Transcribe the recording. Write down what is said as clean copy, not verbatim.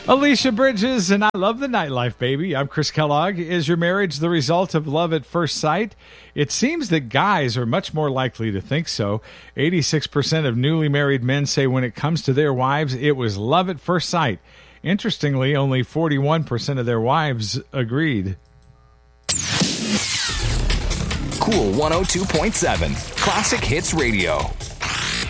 Alicia Bridges, and I love the nightlife, baby. I'm Chris Kellogg. Is your marriage the result of love at first sight? It seems that guys are much more likely to think so. 86% of newly married men say when it comes to their wives, it was love at first sight. Interestingly, only 41% of their wives agreed. Cool 102.7 Classic Hits Radio.